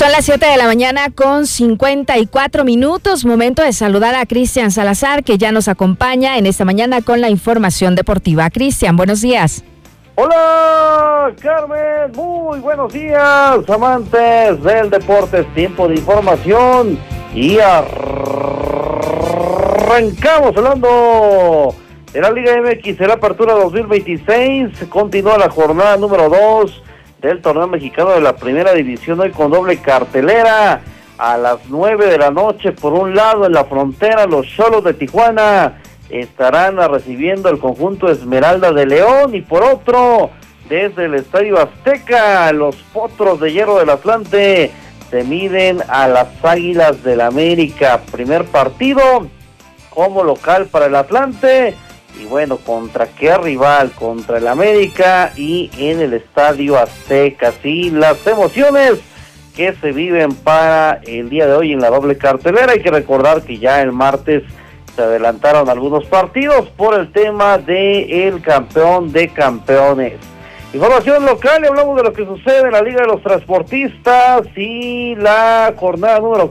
Son las 7 de la mañana con 54 minutos. Momento de saludar a Cristian Salazar, que ya nos acompaña en esta mañana con la información deportiva. Cristian, buenos días. Hola, Carmen, muy buenos días, amantes del deporte. Es tiempo de información y arrancamos hablando de la Liga MX de la Apertura 2026. Continúa la jornada número 2 del torneo mexicano de la primera división, hoy con doble cartelera. A las 9 de la noche, por un lado en la frontera, los Xolos de Tijuana estarán recibiendo el conjunto Esmeralda de León, y por otro, desde el Estadio Azteca, los Potros de Hierro del Atlante se miden a las Águilas del América. Primer partido como local para el Atlante, y bueno, ¿contra qué rival? Contra el América y en el Estadio Azteca. Sí, las emociones que se viven para el día de hoy en la doble cartelera. Hay que recordar que ya el martes se adelantaron algunos partidos por el tema de el campeón de campeones. Información local, y hablamos de lo que sucede en la Liga de los Transportistas y la jornada número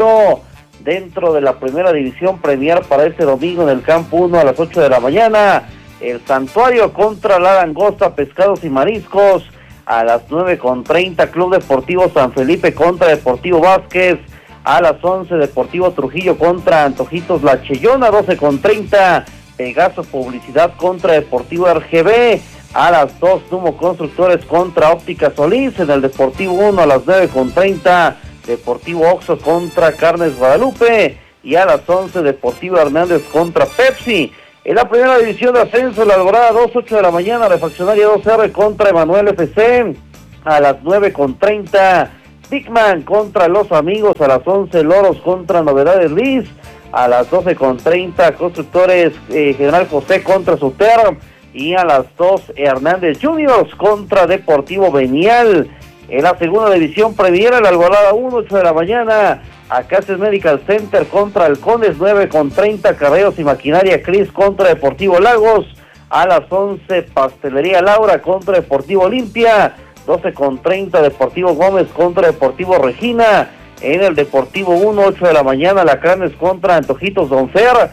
4 dentro de la primera división Premier para este domingo en el campo 1 a las 8 de la mañana. El Santuario contra la Langosta Pescados y Mariscos. A las 9:30 Club Deportivo San Felipe contra Deportivo Vázquez. A las 11 Deportivo Trujillo contra Antojitos La Cheyona. 12:30 Pegaso Publicidad contra Deportivo RGB. A las 2 Numo Constructores contra Óptica Solís. En el Deportivo 1 a las 9:30 Deportivo Oxxo contra Carnes Guadalupe. Y a las 11 Deportivo Hernández contra Pepsi. En la primera división de ascenso, la Alborada 2, 8 de la mañana, Refaccionaria 2R contra Emanuel FC. A las 9:30 Bigman contra Los Amigos. A las 11 Loros contra Novedades Liz. A las 12:30 Constructores General José contra Suter. Y a las 2 Hernández Juniors contra Deportivo Benial. En la segunda división Premier, la Alborada 1, 8 de la mañana, Acacias Medical Center contra Halcones. 9:30 Carreros y Maquinaria Cris contra Deportivo Lagos. A las 11 Pastelería Laura contra Deportivo Olimpia. 12:30 Deportivo Gómez contra Deportivo Regina. En el Deportivo 1, 8 de la mañana, Lacranes contra Antojitos Don Fer.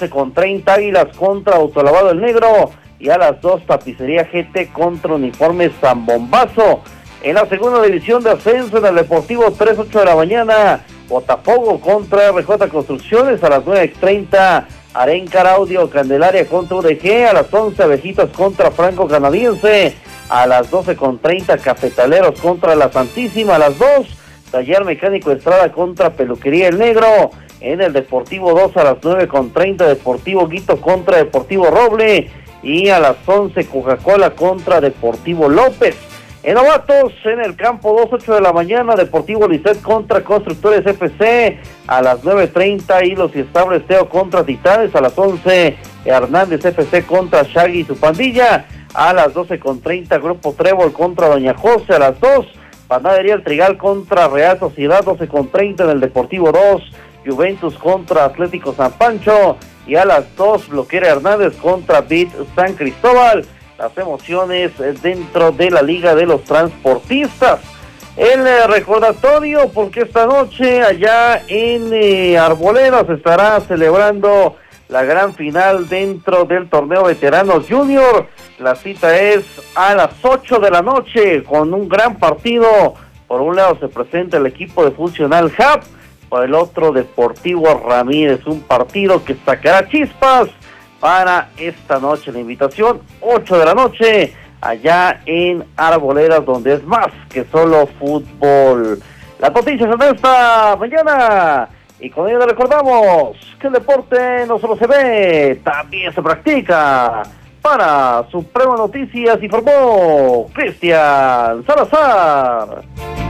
12:30 Águilas contra Autolavado El Negro. Y a las 2 Tapicería GT contra Uniformes San Bombazo. En la segunda división de ascenso, en el Deportivo 3, 8 de la mañana, Botafogo contra RJ Construcciones. A las 9:30 Arencar Audio Candelaria contra UDG. A las 11 Abejitas contra Franco Canadiense. A las 12:30 Cafetaleros contra La Santísima. A las 2 Taller Mecánico Estrada contra Peluquería El Negro. En el Deportivo 2 a las 9:30 Deportivo Guito contra Deportivo Roble. Y a las 11 Coca-Cola contra Deportivo López. En novatos, en el campo 2, 8 de la mañana, Deportivo Lisset contra Constructores FC. A las 9:30 Hilos y Estables Teo contra Titanes. A las 11 Hernández FC contra Shaggy y su pandilla. A las 12:30 Grupo Trébol contra Doña José. A las 2 Panadería El Trigal contra Real Sociedad. 12:30 en el Deportivo 2 Juventus contra Atlético San Pancho. Y a las 2 Bloquera Hernández contra Beat San Cristóbal. Las emociones dentro de la Liga de los Transportistas. El recordatorio, porque esta noche allá en Arboledas se estará celebrando la gran final dentro del torneo Veteranos Junior. La cita es a las 8 de la noche con un gran partido. Por un lado se presenta el equipo de Funcional Hub, por el otro Deportivo Ramírez. Un partido que sacará chispas para esta noche. La invitación, 8 de la noche, allá en Arboledas, donde es más que solo fútbol. Las noticias de esta mañana, y con ello recordamos que el deporte no solo se ve, también se practica. Para Suprema Noticias informó Cristian Salazar.